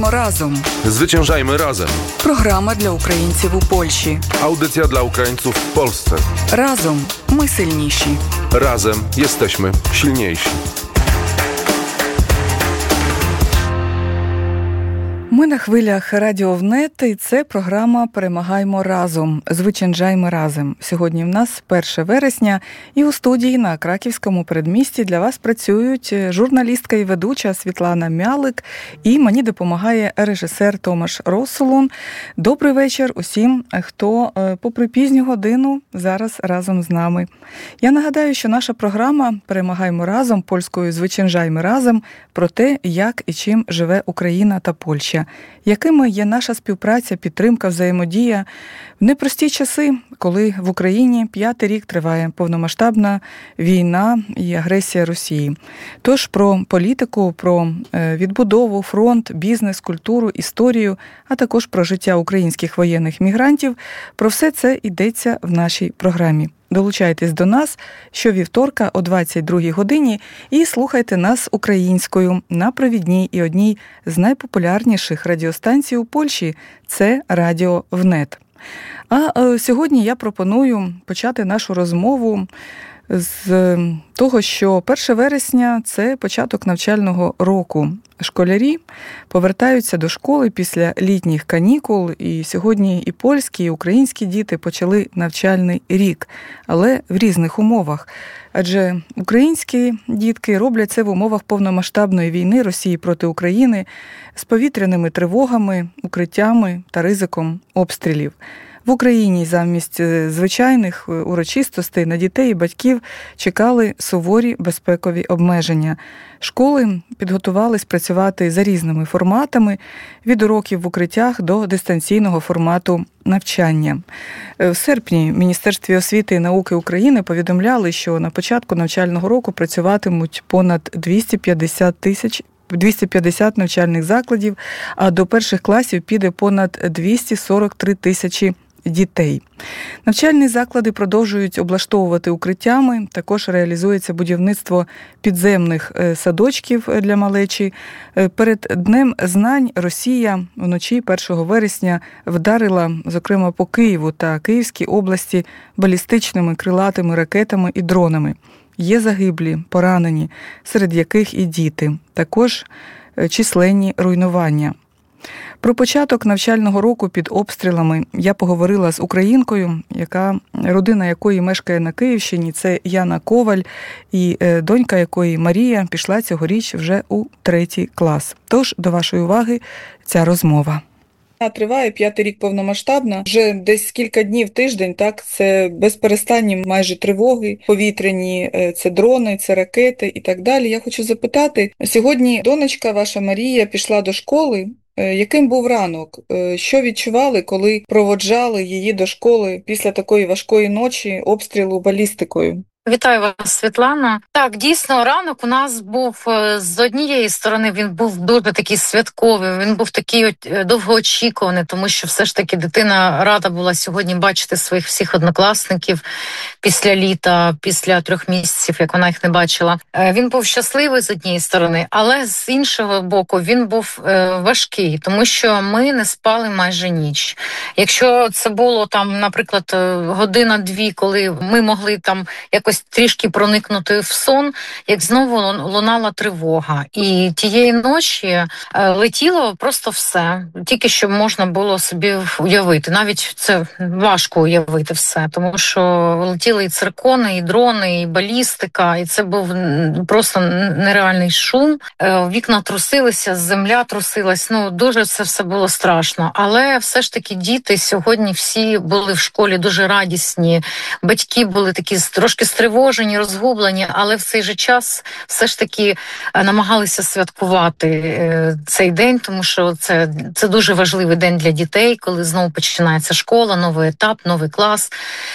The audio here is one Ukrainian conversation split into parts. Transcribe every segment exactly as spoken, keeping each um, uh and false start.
Перемагаємо разом. Zwyciężajmy razem. Програма для українців у Польщі. Audycja dla Ukraińców w Polsce. Разом ми сильніші. Razem jesteśmy silniejsi. Ми на хвилях Радіо ВНЕТ, і це програма «Перемагаємо разом. Звичайжаймо разом». Сьогодні в нас перше вересня, і у студії на Краківському передмісті для вас працюють журналістка і ведуча Світлана Мялик, і мені допомагає режисер Томаш Россолун. Добрий вечір усім, хто попри пізню годину зараз разом з нами. Я нагадаю, що наша програма «Перемагаємо разом» польською «Звичайжаймо разом» про те, як і чим живе Україна та Польща. Якими є наша співпраця, підтримка, взаємодія в непрості часи, коли в Україні п'ятий рік триває повномасштабна війна і агресія Росії. Тож про політику, про відбудову, фронт, бізнес, культуру, історію, а також про життя українських воєнних мігрантів, про все це йдеться в нашій програмі. Долучайтесь до нас щовівторка о двадцять другій годині і слухайте нас українською на провідній і одній з найпопулярніших радіостанцій у Польщі – це Радіо ВНЕТ. А е, сьогодні я пропоную почати нашу розмову з того, що перше вересня – це початок навчального року. Школярі повертаються до школи після літніх канікул, і сьогодні і польські, і українські діти почали навчальний рік, але в різних умовах. Адже українські дітки роблять це в умовах повномасштабної війни Росії проти України з повітряними тривогами, укриттями та ризиком обстрілів. В Україні замість звичайних урочистостей на дітей і батьків чекали суворі безпекові обмеження. Школи підготувались працювати за різними форматами, від уроків в укриттях до дистанційного формату навчання. В серпні в Міністерстві освіти і науки України повідомляли, що на початку навчального року працюватимуть понад двісті п'ятдесят тисяч двісті п'ятдесят навчальних закладів, а до перших класів піде понад двісті сорок три тисячі дітей. Навчальні заклади продовжують облаштовувати укриттями, також реалізується будівництво підземних садочків для малечі. Перед Днем знань Росія вночі першого вересня вдарила, зокрема, по Києву та Київській області балістичними крилатими ракетами і дронами. Є загиблі, поранені, серед яких і діти. Також численні руйнування. Про початок навчального року під обстрілами я поговорила з українкою, яка, родина якої мешкає на Київщині, це Яна Коваль, і донька якої Марія пішла цьогоріч вже у третій клас. Тож, до вашої уваги, ця розмова. Триває п'ятий рік повномасштабна, вже десь кілька днів, тиждень, так, це безперестанні майже тривоги повітряні, це дрони, це ракети і так далі. Я хочу запитати, сьогодні донечка ваша Марія пішла до школи. Яким був ранок? Що відчували, коли проводжали її до школи після такої важкої ночі обстрілу балістикою? Вітаю вас, Світлана. Так, дійсно, ранок у нас був, з однієї сторони, він був дуже такий святковий, він був такий довгоочікуваний, тому що все ж таки дитина рада була сьогодні бачити своїх всіх однокласників після літа, після трьох місяців, як вона їх не бачила. Він був щасливий з однієї сторони, але з іншого боку він був важкий, тому що ми не спали майже ніч. Якщо це було там, наприклад, година-дві, коли ми могли там якось трішки проникнути в сон, як знову лунала тривога. І тієї ночі летіло просто все. Тільки що можна було собі уявити. Навіть це важко уявити все, тому що летіли і циркони, і дрони, і балістика, і це був просто нереальний шум. Вікна трусилися, земля трусилась. Ну, дуже це все було страшно. Але все ж таки діти сьогодні всі були в школі дуже радісні. Батьки були такі трошки стривожені, розгублені, але в цей же час все ж таки намагалися святкувати цей день, тому що це, це дуже важливий день для дітей, коли знову починається школа, новий етап, новий клас.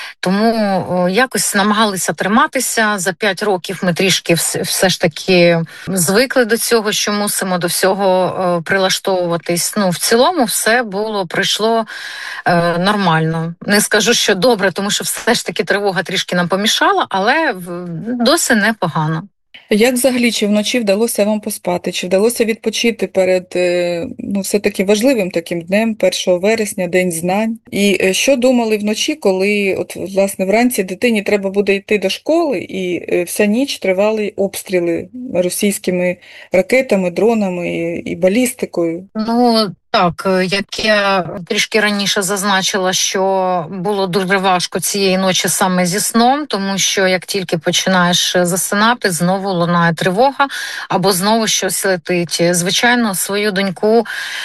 Тому якось намагалися триматися. За п'ять років ми трішки все ж таки звикли до цього, що мусимо до всього прилаштовуватись. Ну, в цілому все було, пройшло е, нормально. Не скажу, що добре, тому що все ж таки тривога трішки нам помішала, але досить непогано. Як взагалі, чи вночі вдалося вам поспати, чи вдалося відпочити перед, ну, все-таки важливим таким днем, першого вересня, День знань? І що думали вночі, коли, от, власне, вранці дитині треба буде йти до школи, і вся ніч тривали обстріли російськими ракетами, дронами і балістикою? Ну, так, як я трішки раніше зазначила, що було дуже важко цієї ночі саме зі сном, тому що як тільки починаєш засинати, знову лунає тривога або знову щось летить. Звичайно, свою доньку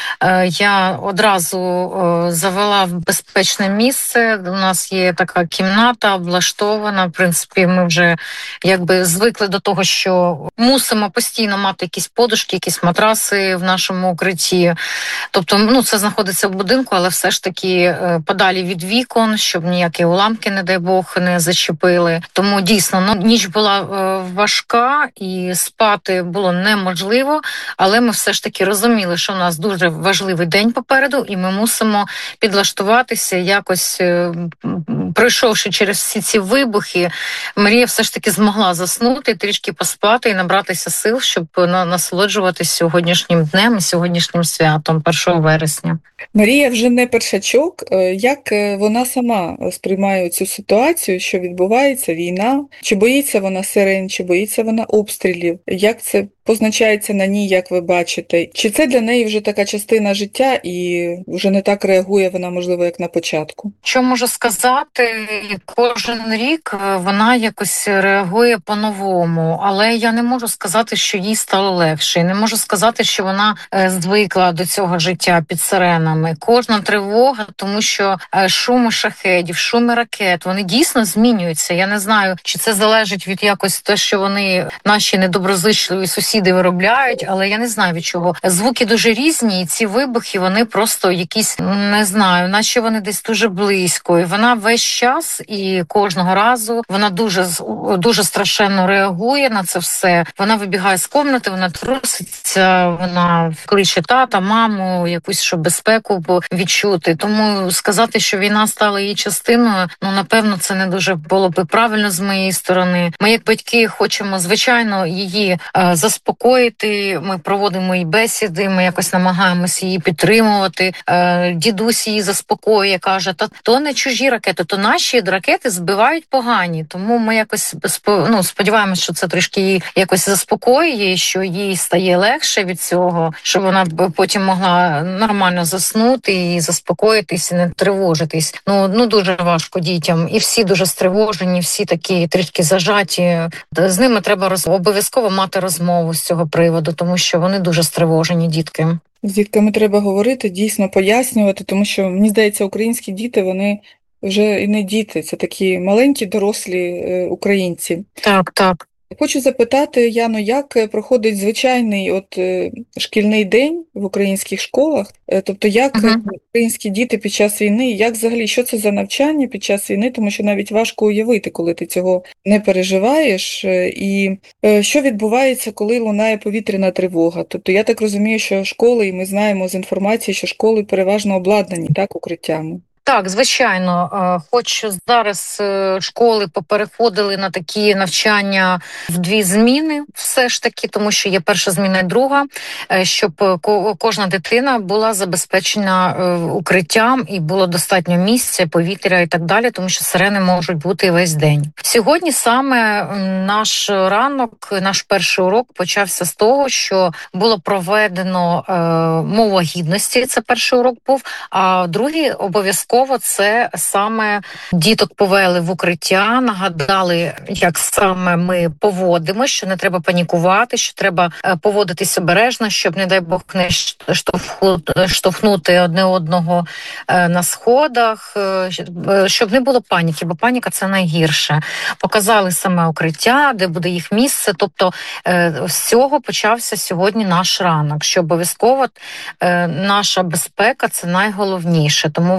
я одразу завела в безпечне місце. У нас є така кімната облаштована. В принципі, ми вже якби звикли до того, що мусимо постійно мати якісь подушки, якісь матраси в нашому укритті. Тобто, ну, це знаходиться в будинку, але все ж таки подалі від вікон, щоб ніякі уламки, не дай Бог, не зачепили. Тому дійсно, ну, ніч була важка і спати було неможливо, але ми все ж таки розуміли, що у нас дуже важливий день попереду, і ми мусимо підлаштуватися, якось пройшовши через всі ці вибухи, Марія все ж таки змогла заснути, трішки поспати і набратися сил, щоб насолоджуватися сьогоднішнім днем і сьогоднішнім святом, першого вересня. Марія вже не першачок. Як вона сама сприймає цю ситуацію, що відбувається війна? Чи боїться вона сирен, чи боїться вона обстрілів? Як це позначається на ній, як ви бачите? Чи це для неї вже така частина життя і вже не так реагує вона, можливо, як на початку? Що можу сказати? Кожен рік вона якось реагує по-новому, але я не можу сказати, що їй стало легше. Не можу сказати, що вона звикла до цього життя під сиренами. Кожна тривога, тому що шуми шахедів, шуми ракет, вони дійсно змінюються. Я не знаю, чи це залежить від якось те, що вони, наші недоброзичливі сусіди, виробляють, але я не знаю від чого. Звуки дуже різні, і ці вибухи, вони просто якісь, не знаю, наче вони десь дуже близько. І вона весь час і кожного разу вона дуже, дуже страшенно реагує на це все. Вона вибігає з кімнати, вона труситься, вона кличе тата, маму, якусь щоб безпеку відчути. Тому сказати, що війна стала її частиною, ну, напевно, це не дуже було би правильно з моєї сторони. Ми, як батьки, хочемо, звичайно, її е, заспокоїти. Ми проводимо їй бесіди, ми якось намагаємося її підтримувати. Е, дідусь її заспокоює, каже, та то не чужі ракети, то наші ракети збивають погані. Тому ми якось ну, сподіваємося, що це трішки її якось заспокоює, що їй стає легше від цього, щоб вона потім могла нормально заснути і заспокоїтись, і не тривожитись. Ну, ну дуже важко дітям. І всі дуже стривожені, всі такі трішки зажаті. З ними треба роз... обов'язково мати розмову з цього приводу, тому що вони дуже стривожені, дітки. З дітками треба говорити, дійсно пояснювати, тому що, мені здається, українські діти, вони вже і не діти, це такі маленькі дорослі е, українці. Так, так. Хочу запитати, Яно, як проходить звичайний от е, шкільний день в українських школах? Е, тобто, як uh-huh. українські діти під час війни, як взагалі, що це за навчання під час війни? Тому що навіть важко уявити, коли ти цього не переживаєш. Е, і е, що відбувається, коли лунає повітряна тривога? Тобто, я так розумію, що школи, і ми знаємо з інформації, що школи переважно обладнані, так, укриттями. Так, звичайно, хоч зараз школи попереходили на такі навчання в дві зміни, все ж таки, тому що є перша зміна і друга, щоб кожна дитина була забезпечена укриттям і було достатньо місця, повітря і так далі, тому що сирени можуть бути весь день. Сьогодні саме наш ранок, наш перший урок почався з того, що було проведено мова гідності, це перший урок був, а другий обов'язково це саме діток повели в укриття, нагадали, як саме ми поводимо, що не треба панікувати, що треба поводитись обережно, щоб, не дай Бог, не штовхнути одне одного на сходах, щоб не було паніки, бо паніка – це найгірше. Показали саме укриття, де буде їх місце, тобто з цього почався сьогодні наш ранок, що обов'язково наша безпека – це найголовніше, тому вони мають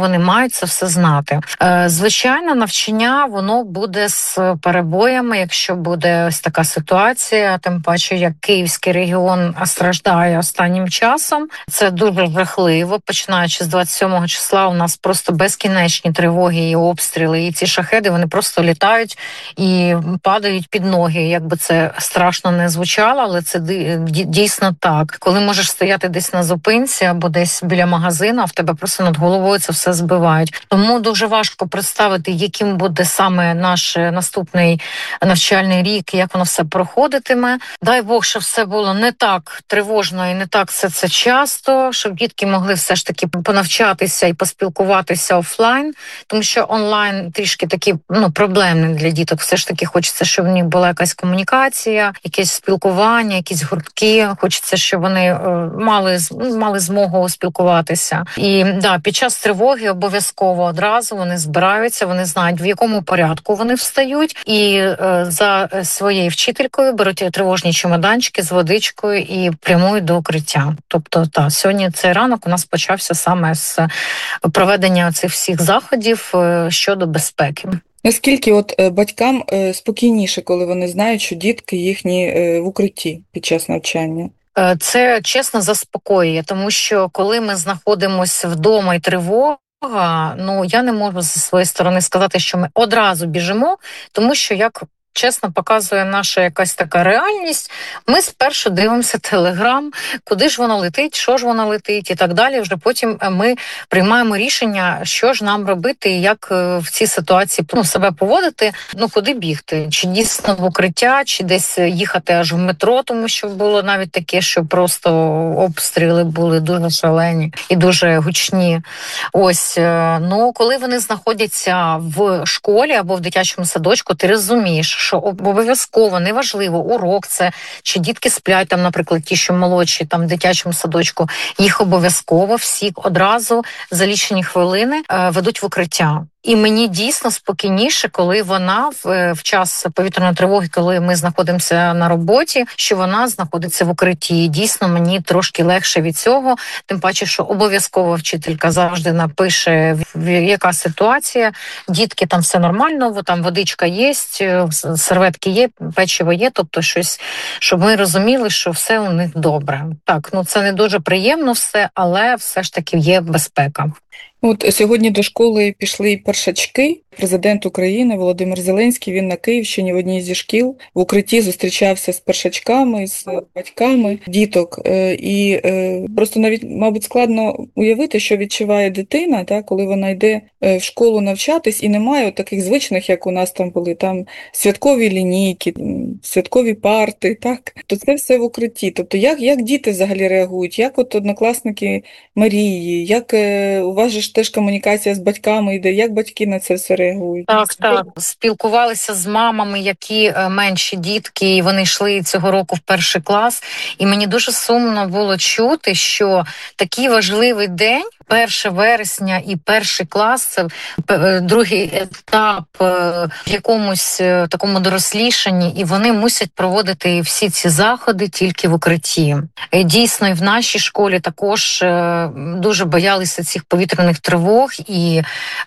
мають це все знати. Звичайно, навчання воно буде з перебоями, якщо буде ось така ситуація, тим паче, як Київський регіон страждає останнім часом. Це дуже жахливо. Починаючи з двадцять сьомого числа у нас просто безкінечні тривоги і обстріли, і ці шахеди, вони просто літають і падають під ноги. Якби це страшно не звучало, але це дійсно так. Коли можеш стояти десь на зупинці або десь біля магазину, а в тебе просто над головою це все збивають. Тому дуже важко представити, яким буде саме наш наступний навчальний рік, як воно все проходитиме. Дай Бог, щоб все було не так тривожно і не так все це часто, щоб дітки могли все ж таки понавчатися і поспілкуватися офлайн, тому що онлайн трішки такі, ну, проблемний для діток. Все ж таки хочеться, щоб в них була якась комунікація, якесь спілкування, якісь гуртки. Хочеться, щоб вони е, мали, мали змогу спілкуватися. І да, під час тривоги обов'язково одразу вони збираються, вони знають, в якому порядку вони встають, і е, за своєю вчителькою беруть тривожні чемоданчики з водичкою і прямують до укриття. Тобто, та сьогодні цей ранок у нас почався саме з проведення цих всіх заходів е, щодо безпеки. Наскільки от батькам е, спокійніше, коли вони знають, що дітки їхні е, в укритті під час навчання? Це, чесно, заспокоює, тому що коли ми знаходимося вдома і тривога, ну, я не можу зі своєї сторони сказати, що ми одразу біжимо, тому що, як чесно показує наша якась така реальність, ми спершу дивимося телеграм, куди ж воно летить, що ж воно летить і так далі. Вже потім ми приймаємо рішення, що ж нам робити і як в цій ситуації, ну, себе поводити, ну, куди бігти. Чи дійсно в укриття, чи десь їхати аж в метро, тому що було навіть таке, що просто обстріли були дуже шалені і дуже гучні. Ось, ну, коли вони знаходяться в школі або в дитячому садочку, ти розумієш, що обов'язково, неважливо, урок це, чи дітки сплять, там, наприклад, ті, що молодші, там, в дитячому садочку, їх обов'язково всі одразу за лічені хвилини е, ведуть в укриття. І мені дійсно спокійніше, коли вона в, в час повітряної тривоги, коли ми знаходимося на роботі, що вона знаходиться в укритті. І дійсно, мені трошки легше від цього, тим паче, що обов'язково вчителька завжди напише, яка ситуація, дітки, там все нормально, там водичка є, серветки є, печиво є, тобто щось, щоб ми розуміли, що все у них добре. Так, ну це не дуже приємно все, але все ж таки є безпека. От сьогодні до школи пішли першачки. Президент України Володимир Зеленський, він на Київщині в одній зі шкіл в укритті зустрічався з першачками, з батьками діток. І просто навіть, мабуть, складно уявити, що відчуває дитина, так, коли вона йде в школу навчатись і немає таких звичних, як у нас там були, там святкові лінійки, святкові парти, так, то це все в укритті. Тобто як, як діти взагалі реагують, як от однокласники Марії, як у вас же ж теж комунікація з батьками йде, як батьки на це все реагують? Так, так. Спілкувалися з мамами, які менші дітки, і вони йшли цього року в перший клас. І мені дуже сумно було чути, що такий важливий день, перше вересня і перший клас, це другий етап в якомусь такому дорослішанні, і вони мусять проводити всі ці заходи тільки в укритті. Дійсно, і в нашій школі також дуже боялися цих повітряних тривог, і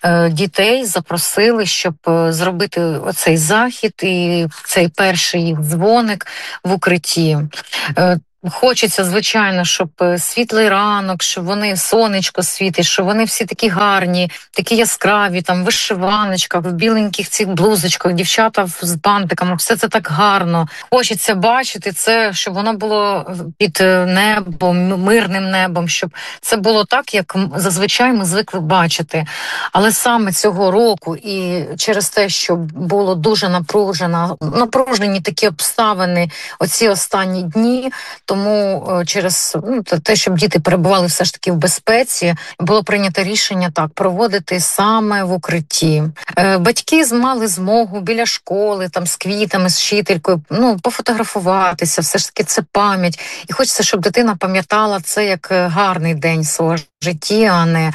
дітей запросили, щоб зробити оцей захід і цей перший їх дзвоник в укритті. Хочеться, звичайно, щоб світлий ранок, щоб вони сонечко світить, щоб вони всі такі гарні, такі яскраві, там, в вишиваночках, в біленьких цих блузочках, дівчата з бантиками, все це так гарно. Хочеться бачити це, щоб воно було під небом, мирним небом, щоб це було так, як зазвичай ми звикли бачити. Але саме цього року і через те, що було дуже напружено, напружені такі обставини оці останні дні, тому через ну, те, щоб діти перебували все ж таки в безпеці, було прийнято рішення так проводити саме в укритті. Е, батьки мали змогу біля школи, там з квітами, з вчителькою, ну пофотографуватися. Все ж таки це пам'ять. І хочеться, щоб дитина пам'ятала це як гарний день свого житті, а не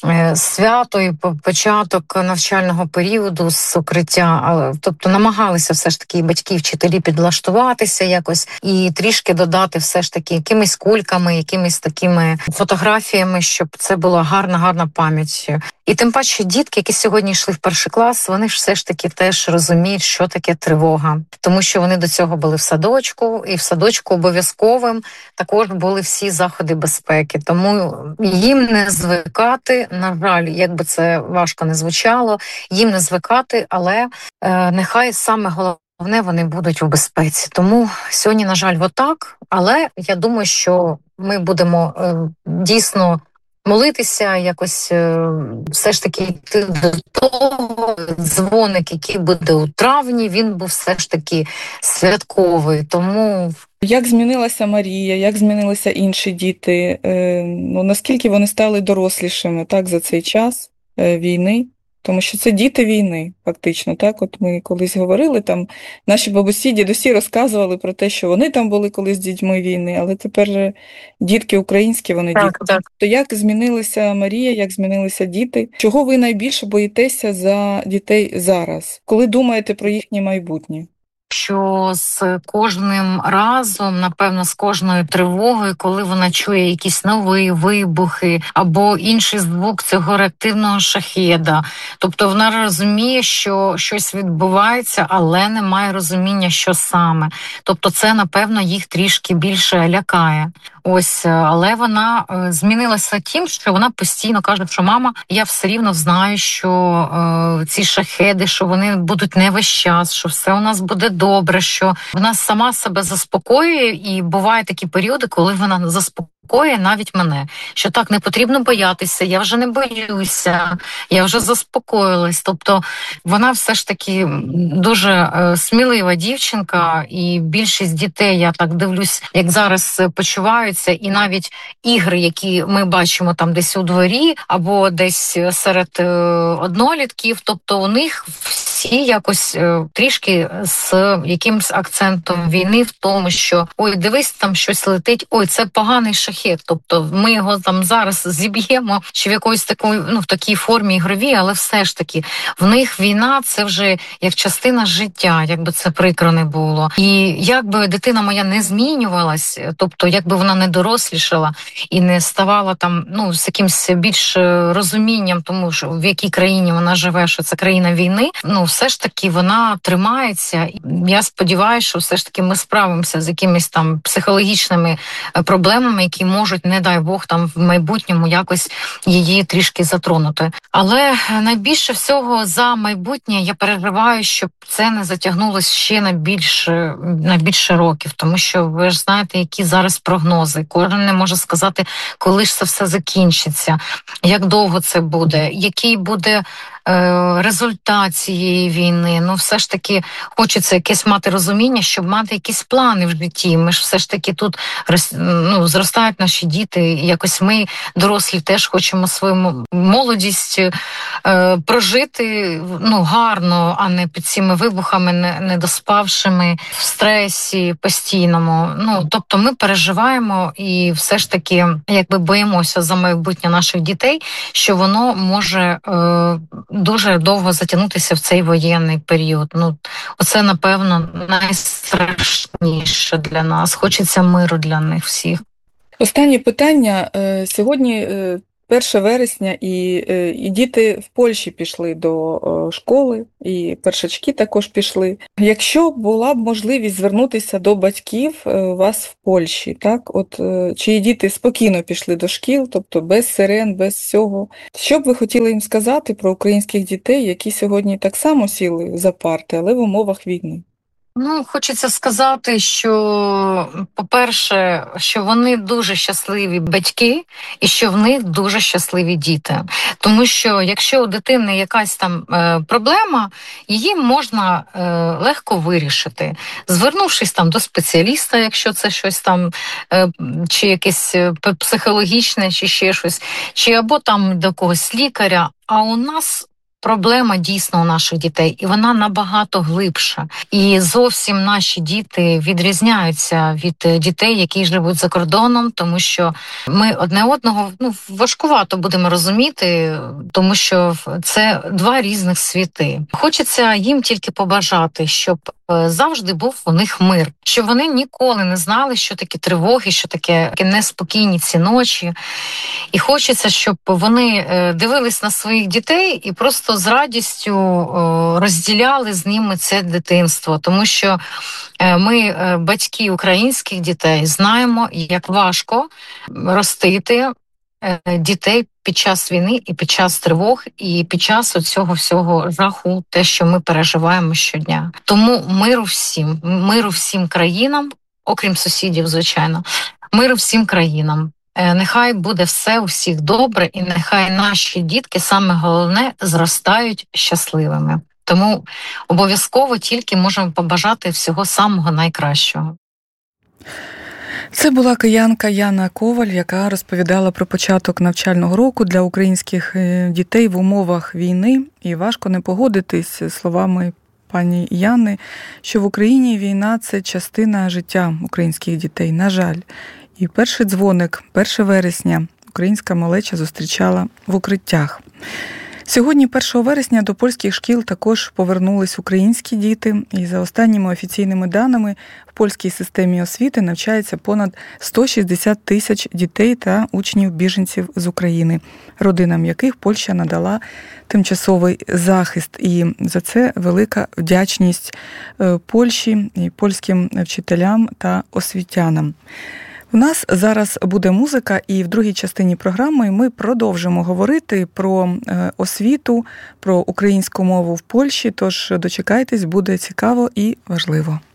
свято і початок навчального періоду з укриття. Тобто намагалися все ж таки і батьки, і вчителі підлаштуватися якось і трішки додати все ж таки якимись кульками, якимись такими фотографіями, щоб це була гарна, гарна пам'ять. І тим паче дітки, які сьогодні йшли в перший клас, вони ж все ж таки теж розуміють, що таке тривога. Тому що вони до цього були в садочку, і в садочку обов'язковим також були всі заходи безпеки. Тому їм не звикати, на жаль, як би це важко не звучало, їм не звикати, але е, нехай саме головне вони будуть у безпеці. Тому сьогодні, на жаль, отак, але я думаю, що ми будемо е, дійсно молитися, якось е, все ж таки йти до того, дзвоник, який буде у травні, він був все ж таки святковий, тому... Як змінилася Марія, як змінилися інші діти, е, ну, наскільки вони стали дорослішими, так, за цей час е, війни? Тому що це діти війни, фактично, так? От ми колись говорили, там наші бабусі, дідусі розказували про те, що вони там були колись дітьми війни, але тепер же дітки українські, вони так, діти. Так. То як змінилася Марія, як змінилися діти? Чого ви найбільше боїтеся за дітей зараз, коли думаєте про їхнє майбутнє? Що з кожним разом, напевно, з кожною тривогою, коли вона чує якісь нові вибухи або інший звук цього реактивного шахеда, тобто вона розуміє, що щось відбувається, але не має розуміння, що саме. Тобто це, напевно, їх трішки більше лякає. Ось, але вона е, змінилася тим, що вона постійно каже, що мама, я все рівно знаю, що е, ці шахеди, що вони будуть не весь час, що все у нас буде добре, що вона сама себе заспокоює, і бувають такі періоди, коли вона заспокоює навіть мене, що так, не потрібно боятися, я вже не боюся, я вже заспокоїлась. Тобто вона все ж таки дуже е, смілива дівчинка, і більшість дітей, я так дивлюсь, як зараз почувають, і навіть ігри, які ми бачимо там десь у дворі або десь серед е, однолітків, тобто у них всі якось е, трішки з якимсь акцентом війни в тому, що ой, дивись, там щось летить, ой, це поганий шахет, тобто ми його там зараз зіб'ємо, чи в якоїсь такої, ну, в такій формі ігровій, але все ж таки в них війна, це вже як частина життя, якби це прикро не було. І якби дитина моя не змінювалась, тобто якби вона не дорослішала і не ставала там, ну, з якимось більш розумінням, тому що в якій країні вона живе, що це країна війни, ну, все ж таки вона тримається. Я сподіваюся, що все ж таки ми справимося з якимись там психологічними проблемами, які можуть, не дай Бог, там в майбутньому якось її трішки затронути. Але найбільше всього за майбутнє я переживаю, щоб це не затягнулося ще на більше, на більше років, тому що ви ж знаєте, які зараз прогнози. Кожен не може сказати, коли ж це все закінчиться, як довго це буде, який буде е, результат цієї війни. Ну, все ж таки хочеться якесь мати розуміння, щоб мати якісь плани в житті. Ми ж все ж таки тут, ну, зростають наші діти, і якось ми, дорослі, теж хочемо свою молодість е, прожити, ну, гарно, а не під цими вибухами, не, не доспавшими, в стресі постійному. Ну, тобто ми переживаємо і все ж таки якби боїмося за майбутнє наших дітей, що воно може е, дуже довго затягнутися в цей воєнний період. Ну, оце, напевно, найстрашніше для нас. Хочеться миру для них всіх. Останнє питання. Сьогодні перше вересня, і, і діти в Польщі пішли до школи, і першачки також пішли. Якщо була б можливість звернутися до батьків у вас в Польщі, так, от чиї діти спокійно пішли до шкіл, тобто без сирен, без всього, що б ви хотіли їм сказати про українських дітей, які сьогодні так само сіли за парти, але в умовах війни? Ну, хочеться сказати, що, по-перше, що вони дуже щасливі батьки і що в них дуже щасливі діти. Тому що якщо у дитини якась там е, проблема, її можна е, легко вирішити, звернувшись там до спеціаліста, якщо це щось там, е, чи якесь психологічне, чи ще щось, чи або там до когось лікаря. А у нас проблема дійсно у наших дітей, і вона набагато глибша. І зовсім наші діти відрізняються від дітей, які живуть за кордоном, тому що ми одне одного ну важкувато будемо розуміти, тому що це два різних світи. Хочеться їм тільки побажати, щоб завжди був у них мир, щоб вони ніколи не знали, що таке тривоги, що таке неспокійні ці ночі. І хочеться, щоб вони дивились на своїх дітей і просто з радістю розділяли з ними це дитинство. Тому що ми, батьки українських дітей, знаємо, як важко ростити дітей під час війни і під час тривог, і під час оцього всього жаху, те, що ми переживаємо щодня. Тому миру всім, миру всім країнам, окрім сусідів, звичайно, миру всім країнам. Нехай буде все у всіх добре, і нехай наші дітки, саме головне, зростають щасливими. Тому обов'язково тільки можемо побажати всього самого найкращого. Це була киянка Яна Коваль, яка розповідала про початок навчального року для українських дітей в умовах війни. І важко не погодитись з словами пані Яни, що в Україні війна – це частина життя українських дітей, на жаль. І перший дзвоник, перше вересня, українська малеча зустрічала в укриттях. Сьогодні, першого вересня, до польських шкіл також повернулись українські діти. І за останніми офіційними даними, в польській системі освіти навчається понад сто шістдесят тисяч дітей та учнів-біженців з України, родинам яких Польща надала тимчасовий захист. І за це велика вдячність Польщі і польським вчителям та освітянам. У нас зараз буде музика, і в другій частині програми ми продовжимо говорити про освіту, про українську мову в Польщі, тож дочекайтесь, буде цікаво і важливо.